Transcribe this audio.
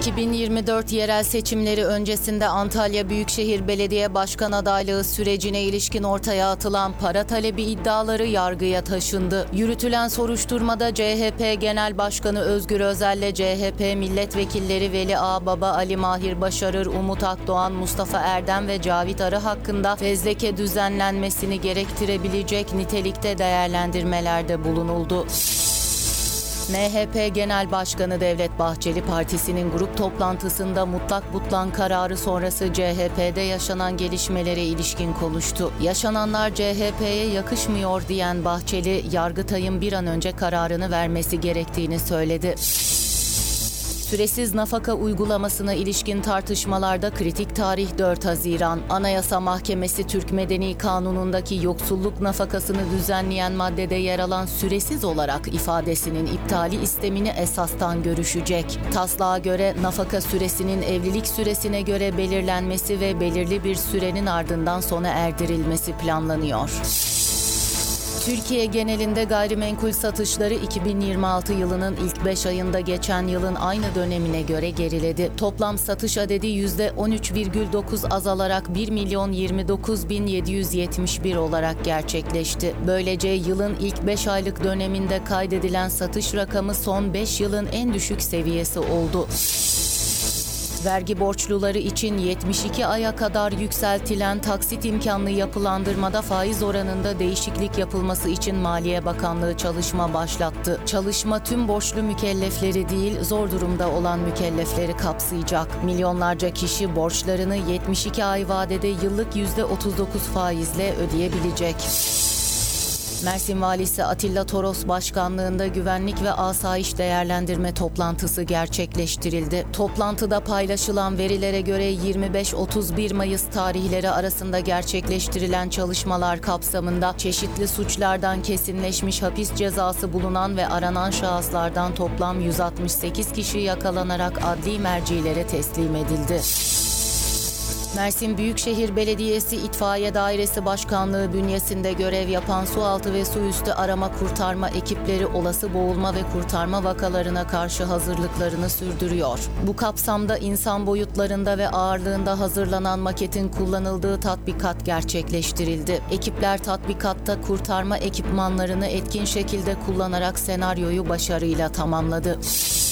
2024 yerel seçimleri öncesinde Antalya Büyükşehir Belediye Başkan adaylığı sürecine ilişkin ortaya atılan para talebi iddiaları yargıya taşındı. Yürütülen soruşturmada CHP Genel Başkanı Özgür Özel'le CHP milletvekilleri Veli Ağbaba, Ali Mahir Başarır, Umut Akdoğan, Mustafa Erdem ve Cavit Arı hakkında fezleke düzenlenmesini gerektirebilecek nitelikte değerlendirmelerde bulunuldu. MHP Genel Başkanı Devlet Bahçeli, partisinin grup toplantısında mutlak butlan kararı sonrası CHP'de yaşanan gelişmelere ilişkin konuştu. Yaşananlar CHP'ye yakışmıyor diyen Bahçeli, Yargıtay'ın bir an önce kararını vermesi gerektiğini söyledi. Süresiz nafaka uygulamasına ilişkin tartışmalarda kritik tarih 4 Haziran. Anayasa Mahkemesi Türk Medeni Kanunu'ndaki yoksulluk nafakasını düzenleyen maddede yer alan süresiz olarak ifadesinin iptali istemini esastan görüşecek. Taslağa göre nafaka süresinin evlilik süresine göre belirlenmesi ve belirli bir sürenin ardından sona erdirilmesi planlanıyor. Türkiye genelinde gayrimenkul satışları 2026 yılının ilk 5 ayında geçen yılın aynı dönemine göre geriledi. Toplam satış adedi %13,9 azalarak 1.029.771 olarak gerçekleşti. Böylece yılın ilk 5 aylık döneminde kaydedilen satış rakamı son 5 yılın en düşük seviyesi oldu. Vergi borçluları için 72 aya kadar yükseltilen taksit imkanlı yapılandırmada faiz oranında değişiklik yapılması için Maliye Bakanlığı çalışma başlattı. Çalışma tüm borçlu mükellefleri değil, zor durumda olan mükellefleri kapsayacak. Milyonlarca kişi borçlarını 72 ay vadede yıllık %39 faizle ödeyebilecek. Mersin Valisi Atilla Toros başkanlığında güvenlik ve asayiş değerlendirme toplantısı gerçekleştirildi. Toplantıda paylaşılan verilere göre 25-31 Mayıs tarihleri arasında gerçekleştirilen çalışmalar kapsamında çeşitli suçlardan kesinleşmiş hapis cezası bulunan ve aranan şahıslardan toplam 168 kişi yakalanarak adli mercilere teslim edildi. Mersin Büyükşehir Belediyesi İtfaiye Dairesi Başkanlığı bünyesinde görev yapan sualtı ve suüstü arama kurtarma ekipleri olası boğulma ve kurtarma vakalarına karşı hazırlıklarını sürdürüyor. Bu kapsamda insan boyutlarında ve ağırlığında hazırlanan maketin kullanıldığı tatbikat gerçekleştirildi. Ekipler tatbikatta kurtarma ekipmanlarını etkin şekilde kullanarak senaryoyu başarıyla tamamladı.